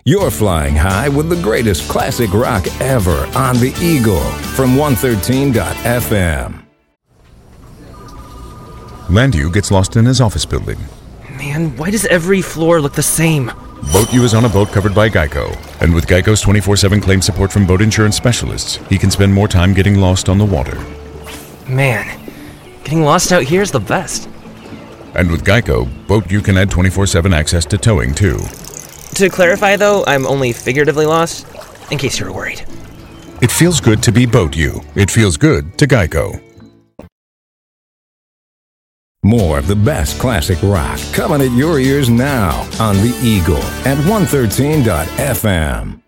You're flying high with the greatest classic rock ever on the Eagle from 113.fm. Landu gets lost in his office building. Man, why does every floor look the same? Boat U is on a boat covered by Geico. And with Geico's 24/7 claim support from boat insurance specialists, he can spend more time getting lost on the water. Man, getting lost out here is the best. And with Geico, Boat U can add 24/7 access to towing, too. To clarify, though, I'm only figuratively lost, in case you were worried. It feels good to be Boat U. It feels good to Geico. More of the best classic rock coming at your ears now on the Eagle at 113.fm.